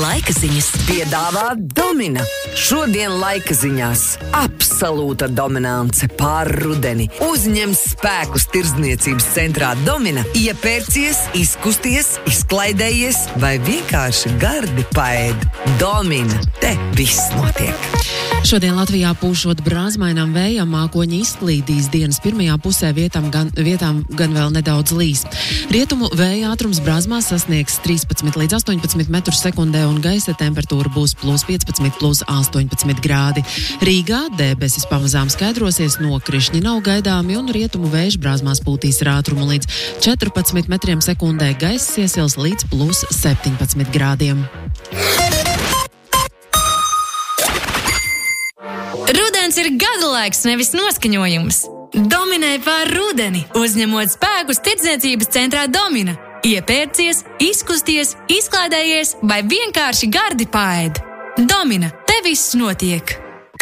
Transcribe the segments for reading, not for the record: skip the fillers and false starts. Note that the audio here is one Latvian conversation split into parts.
Laika ziņas piedāvā Domina. Šodien laika ziņās absolūta dominance pār rudeni. Uzņem spēkus tirdzniecības centrā Domina, iepērcies, izkusties, izklaidējies vai vienkārši gardi paēd. Domina, te viss notiek. Šodien Latvijā pūšot brāzmainam vējam, mākoņi izklīdīs dienas pirmajā pusē, vietām gan vēl nedaudz līs. Rietumu vēja ātrums brāzmās sasniegs 13 līdz 18 metrus sekundē un gaisa temperatūra būs +15, +18 grādi. Rīgā debesis pamazām skaidrosies, nokrišņi nav gaidāmi un rietumu vējš brāzmās pūtīs ar ātrumu līdz 14 metriem sekundē, gaisa iesils līdz +17 grādiem. Rudens ir gadalaiks, nevis noskaņojums. Dominē pār rudeni, uzņemot spēkus tirdzniecības centrā Domina. Iepērcies, izkusties, izklaidējies vai vienkārši gardi paēd. Domina, te viss notiek.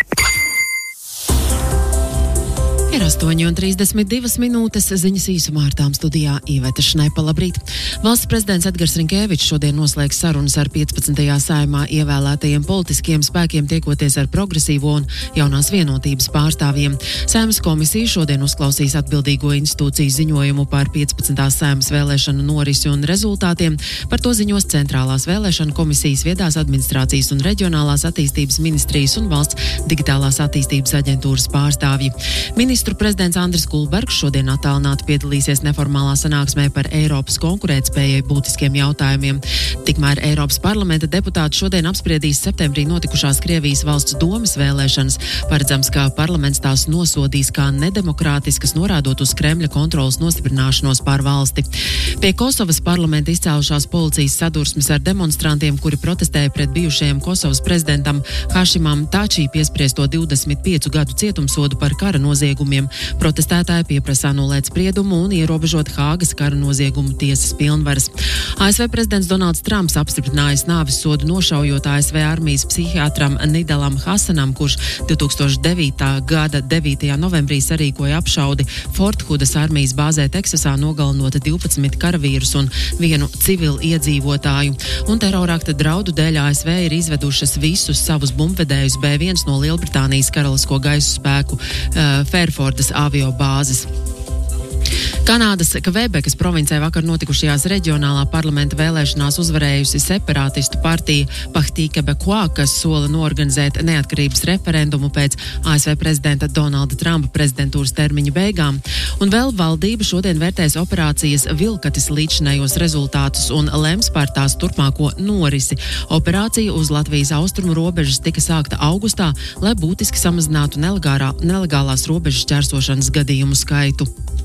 Ir 8:32 minūtes, ziņas īsumā ar tām studijā Iveta Šnepa. Labrīt! Valsts prezidents Edgars Rinkēvičs šodien noslēgs sarunas ar 15. saimā ievēlētajiem politiskiem spēkiem, tiekoties ar progresīvo un jaunās vienotības pārstāvjiem. Saeimas komisija šodien uzklausīs atbildīgo institūciju ziņojumu par 15. saimas vēlēšanu norisi un rezultātiem. Par to ziņos Centrālās vēlēšanu komisijas, Viedās administrācijas un reģionālās attīstības ministrijas un Valsts digitālās attīstības aģentūras pārstāvji. Ministru prezidents Andris Kulbergs šodien attālināti piedalīsies neformālā sanāksmē par Eiropas konkurētspējai būtiskiem jautājumiem. Tikmēr Eiropas parlamenta deputāti šodien apspriedīs septembrī notikušās Krievijas valsts domes vēlēšanas. Paredzams, ka parlaments tās nosodīs kā nedemokrātiskas, norādot uz Kremļa kontrolas nostiprināšanos pār valsti. Pie Kosovas parlamenta izcēlušās policijas sadursmes ar demonstrantiem, kuri protestēja pret bijušajam Kosovas prezidentam Hašimam Tačī piespriesto 25 gadu cietumsodu par kara noziegumiem. Protestētāji pieprasa anulēt spriedumu un ierobežot Hāgas kara noziegumu tiesas pilnvaras. ASV prezidents Donalds Trumps apstiprinājis nāves sodu nošaujot ASV armijas psihiatram Nidalam Hasanam, kurš 2009. gada 9. novembrī sarīkoja apšaudi Forthudas armijas bāzē Teksasā, nogalinot 12 karavīrus un vienu civilu iedzīvotāju. Un terorakta draudu dēļ ASV ir izvedušas visus savus bumbvedējus B1 no Lielbritānijas karalisko gaisu spēku Fairfordas avio bāzes. Kanādas Kvebekas provincē vakar notikušajās reģionālā parlamenta vēlēšanās uzvarējusi separātistu partija Parti québécois, kas sola noorganizēt neatkarības referendumu pēc ASV prezidenta Donalda Trumpa prezidentūras termiņa beigām. Un vēl valdība šodien vērtēs operācijas Vilkatis līdzinējos rezultātus un lems par tās turpmāko norisi. Operācija uz Latvijas austrumu robežas tika sākta augustā, lai būtiski samazinātu nelegālās robežas ķērsošanas gadījumu skaitu.